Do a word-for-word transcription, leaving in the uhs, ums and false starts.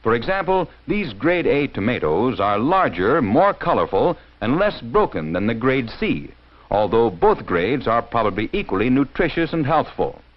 For example, these grade A tomatoes are larger, more colorful, and less broken than the grade C, although both grades are probably equally nutritious and healthful.